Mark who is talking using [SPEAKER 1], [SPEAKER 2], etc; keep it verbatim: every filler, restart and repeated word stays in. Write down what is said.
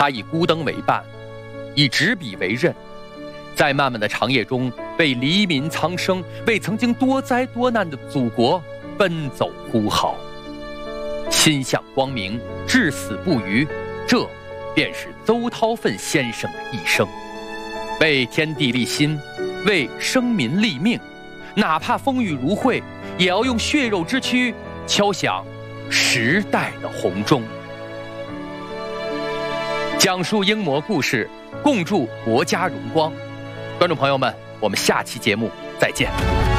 [SPEAKER 1] 他以孤灯为伴，以执笔为刃，在漫漫的长夜中，为黎民苍生，为曾经多灾多难的祖国奔走呼号，心向光明，至死不渝，这便是邹韬奋先生的一生。为天地立心，为生民立命，哪怕风雨如晦，也要用血肉之躯敲响时代的红钟。讲述英模故事，共筑国家荣光。观众朋友们，我们下期节目再见。